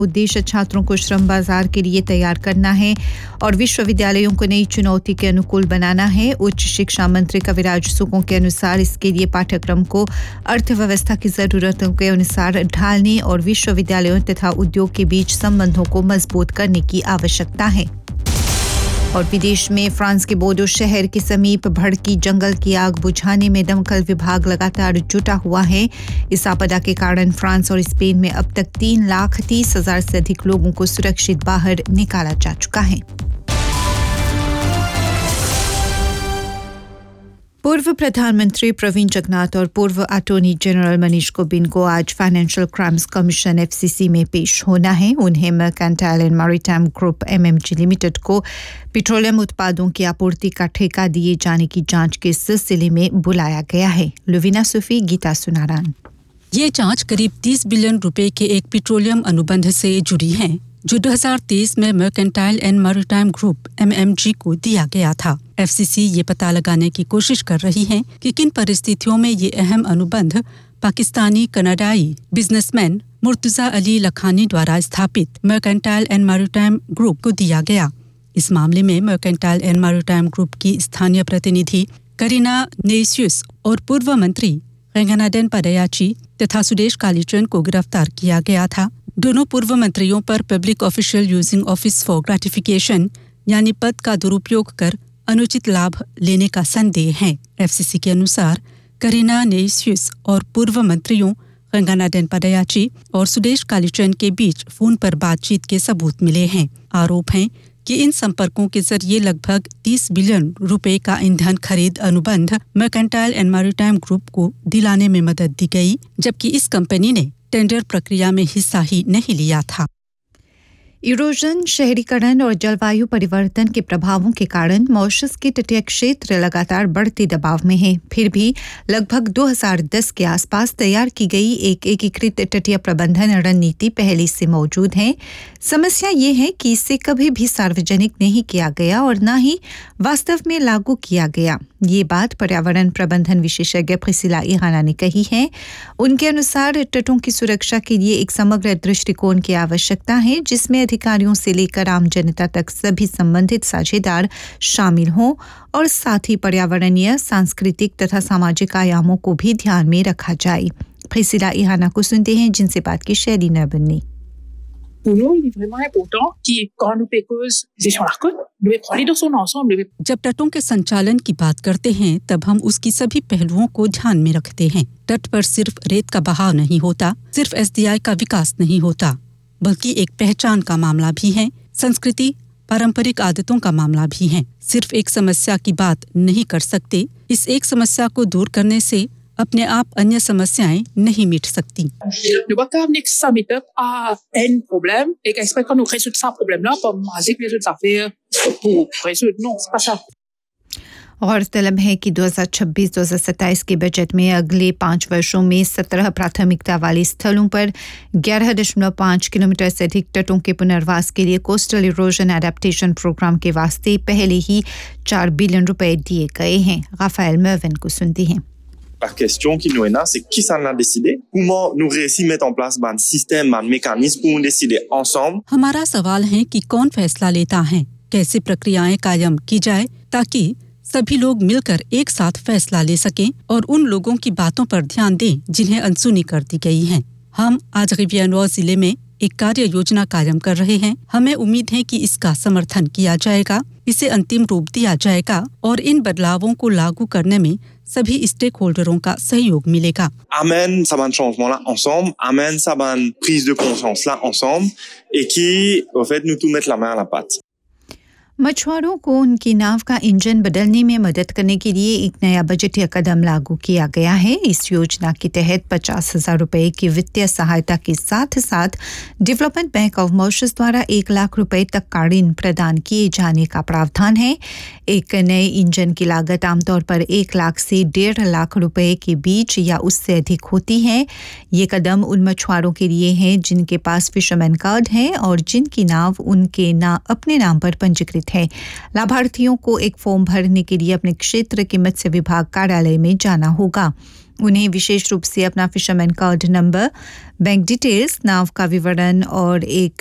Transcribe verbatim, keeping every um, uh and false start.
उद्देश्य छात्रों को श्रम बाजार के लिए तैयार करना है और विश्वविद्यालयों को नई चुनौती के अनुकूल बनाना है। उच्च शिक्षा मंत्री कविराज सुको के अनुसार इसके लिए पाठ्यक्रम को अर्थव्यवस्था की जरूरतों के अनुसार ढालने और विश्वविद्यालयों तथा उद्योग के बीच संबंधों को मजबूत करने की आवश्यकता है। और विदेश में फ्रांस के बोर्डो शहर के समीप भड़की जंगल की आग बुझाने में दमकल विभाग लगातार जुटा हुआ है। इस आपदा के कारण फ्रांस और स्पेन में अब तक तीन लाख तीस हजार से अधिक लोगों को सुरक्षित बाहर निकाला जा चुका है। पूर्व प्रधानमंत्री प्रवीण जगन्नाथ और पूर्व अटॉर्नी जनरल मनीष गोबिंद को आज फाइनेंशियल क्राइम्स कमीशन एफसीसी में पेश होना है। उन्हें mercantile and maritime group MMG limited को पेट्रोलियम उत्पादों की आपूर्ति का ठेका दिए जाने की जांच के सिलसिले में बुलाया गया है। लुविना सूफी, गीता सुनारान। ये जांच करीब तीस बिलियन रुपए के एक पेट्रोलियम अनुबंध से जुड़ी है जो दो हज़ार तेईस में mercantile and maritime group MMG को दिया गया था। एफसीसी ये पता लगाने की कोशिश कर रही है कि किन परिस्थितियों में ये अहम अनुबंध पाकिस्तानी कनाडाई बिजनेसमैन मुर्तजा अली लखानी द्वारा स्थापित मर्केंटाइल एंड मैरीटाइम ग्रुप को दिया गया। इस मामले में मर्केंटाइल एंड मैरीटाइम ग्रुप की स्थानीय प्रतिनिधि करीना नेसियस और पूर्व मंत्री रेंगानाडेन पडयाची तथा सुदेश कालीचरण को गिरफ्तार किया गया था। दोनों पूर्व मंत्रियों पर public official using office for gratification यानी पद का दुरुपयोग कर अनुचित लाभ लेने का संदेह है। एफसीसी के अनुसार करीना नेसियस और पूर्व मंत्रियों रेंगानाडेन पडयाची और सुदेश कालीचरण के बीच फोन पर बातचीत के सबूत मिले हैं। आरोप है कि इन संपर्कों के जरिए लगभग तीस बिलियन रुपए का ईंधन खरीद अनुबंध मर्केंटाइल एंड मैरीटाइम ग्रुप को दिलाने में मदद दी गई, जबकि इस कंपनी ने टेंडर प्रक्रिया में हिस्सा ही नहीं लिया था। इरोजन, शहरीकरण और जलवायु परिवर्तन के प्रभावों के कारण मॉरिशस के तटीय क्षेत्र लगातार बढ़ते दबाव में है। फिर भी लगभग दो हज़ार दस के आसपास तैयार की गई एक एकीकृत तटीय प्रबंधन रणनीति पहले से मौजूद है। समस्या ये है कि इसे कभी भी सार्वजनिक नहीं किया गया और न ही वास्तव में लागू किया गया। ये बात पर्यावरण प्रबंधन विशेषज्ञ प्रिसिला इहाना ने कही है। उनके अनुसार तटों की सुरक्षा के लिए एक समग्र दृष्टिकोण की आवश्यकता है, जिसमें अधिकारियों से लेकर आम जनता तक सभी संबंधित साझेदार शामिल हों और साथ ही पर्यावरणीय, सांस्कृतिक तथा सामाजिक आयामों को भी ध्यान में रखा जाए। प्रिसिला इहाना को सुनते हैं, जिनसे बात की शैली न बननी। Pour nous, il est vraiment important कि quand nous pécose gestion la côte, nous devons prendre dans son ensemble. जब तटों के संचालन की बात करते हैं, तब हम उसकी सभी पहलुओं को ध्यान में रखते हैं। तट पर सिर्फ रेत का बहाव नहीं होता, सिर्फ एसडीआई का विकास नहीं होता, बल्कि एक पहचान का मामला भी है, संस्कृति, पारंपरिक आदतों का मामला भी है। सिर्फ एक समस्या की बात नहीं कर सकते। इस एक समस्या को दूर करने से अपने आप अन्य समस्याएं नहीं मिट सकती। Nous pas amener ça met up à un problème et qu'espère qu'on nous résout ça problème là pas magique résoudre ça faire pour résoudre non c'est pas ça। और तलब है कि दो हज़ार छब्बीस दो हज़ार सत्ताईस के बजट में अगले पाँच वर्षों में सत्रह प्राथमिकता वाले स्थलों पर ग्यारह दशमलव पाँच किलोमीटर से अधिक तटों के पुनर्वास के लिए कोस्टल इरोजन एडेप्टेशन प्रोग्राम के वास्ते पहले ही चार बिलियन रुपए दिए गए हैं। राफेल मर्विन को सुनती हैं। La question qui nous est là, c'est qui s'en a décidé? Comment nous réussissons à mettre en place un système, un mécanisme pour nous décider ensemble? हमारा सवाल है कि कौन फैसला लेता है, कैसे प्रक्रियाएं कायम की जाए ताकि सभी लोग मिलकर एक साथ फैसला ले सकें और उन लोगों की बातों पर ध्यान दें जिन्हें अनसुनी कर दी गई है। हम आज रिवियानोआ जिले में एक कार्य योजना कायम कर रहे हैं। हमें उम्मीद है कि इसका समर्थन किया जाएगा, इसे अंतिम रूप दिया जाएगा और इन बदलावों को लागू करने में सभी स्टेक होल्डरों का सहयोग मिलेगा। Amène ça un changement là ensemble, amène ça une prise de conscience là ensemble et qui au fait nous tout mettre la main à la pâte। मछुआरों को उनकी नाव का इंजन बदलने में मदद करने के लिए एक नया बजटीय कदम लागू किया गया है। इस योजना के तहत पचास हजार रुपए की वित्तीय सहायता के साथ साथ डेवलपमेंट बैंक ऑफ मॉरिशस द्वारा एक लाख रुपए तक का ऋण प्रदान किए जाने का प्रावधान है। एक नए इंजन की लागत आमतौर पर एक लाख से डेढ़ लाख रुपए के बीच या उससे अधिक होती है। ये कदम उन मछुआरों के लिए है जिनके पास फिशरमैन कार्ड है और जिनकी नाव उनके ना अपने नाम पर पंजीकृत है। लाभार्थियों को एक फॉर्म भरने के लिए अपने क्षेत्र के मत्स्य विभाग कार्यालय में जाना होगा। उन्हें विशेष रूप से अपना fisherman card number, bank details, नाव का विवरण और एक